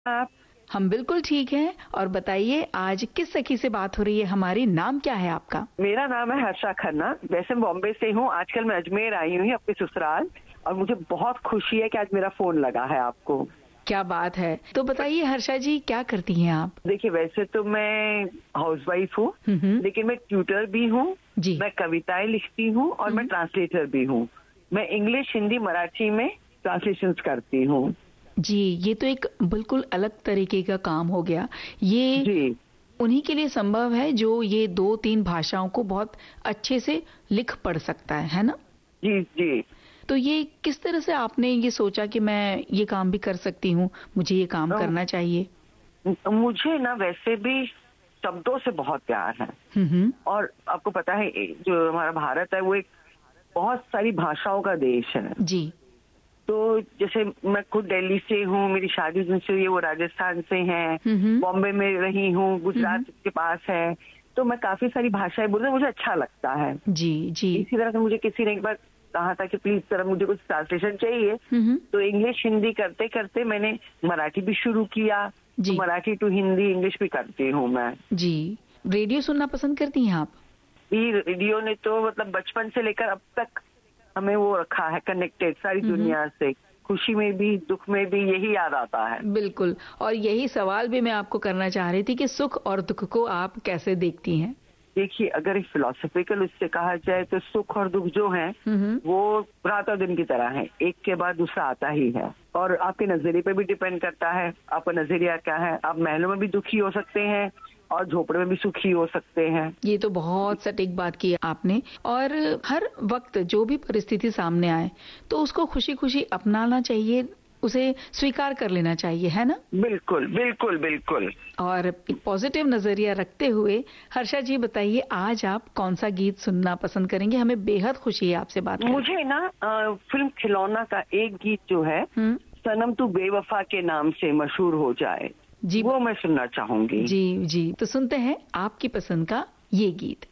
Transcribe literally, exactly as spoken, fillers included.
आप? हम बिल्कुल ठीक हैं। और बताइए आज किस सखी से बात हो रही है हमारी, नाम क्या है आपका? मेरा नाम है हर्षा खन्ना। वैसे मैं बॉम्बे से हूँ, आजकल मैं अजमेर आई हुई अपने ससुराल, और मुझे बहुत खुशी है कि आज मेरा फोन लगा है आपको। क्या बात है। तो बताइए हर्षा जी, क्या करती हैं आप? देखिए, वैसे तो मैं हाउसवाइफ हूँ, लेकिन मैं ट्यूटर भी हूँ, मैं कविताएं लिखती हूँ और मैं ट्रांसलेटर भी हूँ। मैं इंग्लिश, हिंदी, मराठी में ट्रांसलेशंस करती हूँ। जी, ये तो एक बिल्कुल अलग तरीके का काम हो गया। ये जी उन्हीं के लिए संभव है जो ये दो तीन भाषाओं को बहुत अच्छे से लिख पढ़ सकता है, है ना? जी जी। तो ये किस तरह से आपने ये सोचा कि मैं ये काम भी कर सकती हूँ, मुझे ये काम करना चाहिए? मुझे ना वैसे भी शब्दों से बहुत प्यार है, और आपको पता है जो हमारा भारत है वो एक बहुत सारी भाषाओं का देश है। जी। तो जैसे मैं खुद दिल्ली से हूँ, मेरी शादी जिनसे हुई है वो राजस्थान से हैं, बॉम्बे में रही हूँ, गुजरात के पास है, तो मैं काफी सारी भाषाएं बोलती हूँ, मुझे अच्छा लगता है। जी जी। इसी तरह से मुझे किसी ने एक बार कहा था कि प्लीज सर मुझे कुछ ट्रांसलेशन चाहिए, तो इंग्लिश हिंदी करते करते मैंने मराठी भी शुरू किया। तो मराठी टू हिंदी इंग्लिश भी करती हूँ मैं। जी। रेडियो सुनना पसंद करती हैं आप? ये रेडियो ने तो मतलब बचपन से लेकर अब तक हमें वो रखा है कनेक्टेड सारी दुनिया से, खुशी में भी दुख में भी यही याद आता है। बिल्कुल, और यही सवाल भी मैं आपको करना चाह रही थी कि सुख और दुख को आप कैसे देखती हैं? देखिए, अगर एक फिलोसफिकल उससे कहा जाए तो सुख और दुख जो है वो रात और दिन की तरह है, एक के बाद दूसरा आता ही है, और आपके नजरिए पे भी डिपेंड करता है आपका नजरिया क्या है। आप महलों में भी दुखी हो सकते हैं और झोपड़े में भी सुखी हो सकते हैं। ये तो बहुत सटीक बात की आपने। और हर वक्त जो भी परिस्थिति सामने आए तो उसको खुशी खुशी अपनाना चाहिए, उसे स्वीकार कर लेना चाहिए, है ना? बिल्कुल बिल्कुल बिल्कुल। और एक पॉजिटिव नजरिया रखते हुए हर्षा जी बताइए आज आप कौन सा गीत सुनना पसंद करेंगे? हमें बेहद खुशी है आपसे बात करके। मुझे ना आ, फिल्म खिलौना का एक गीत जो है, सनम तू बेवफा के नाम से मशहूर हो जाए, जी, वो मैं सुनना चाहूंगी। जी जी, तो सुनते हैं आपकी पसंद का ये गीत।